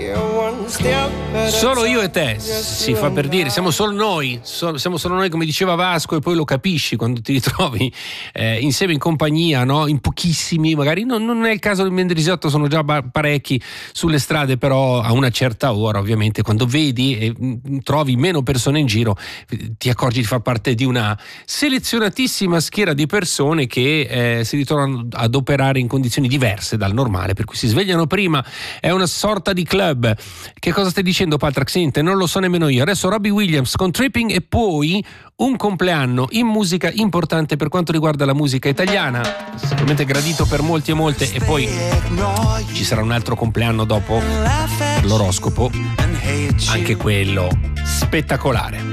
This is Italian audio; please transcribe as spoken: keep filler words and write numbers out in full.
Solo io e te, si fa per dire, siamo solo noi, so, siamo solo noi, come diceva Vasco, e poi lo capisci quando ti ritrovi eh, insieme in compagnia, no? In pochissimi, magari non, non è il caso del Mendrisiotto, sono già ba- parecchi sulle strade, però a una certa ora, ovviamente, quando vedi e mh, trovi meno persone in giro, ti accorgi di far parte di una selezionatissima schiera di persone che eh, si ritrovano ad operare in condizioni diverse dal normale, per cui si svegliano prima, è una sorta di club. Che cosa stai dicendo, Patrick? Sente, non lo so nemmeno io. Adesso Robbie Williams con Tripping e poi un compleanno in musica importante per quanto riguarda la musica italiana, sicuramente gradito per molti e molte, e poi ci sarà un altro compleanno dopo per l'oroscopo, anche quello spettacolare.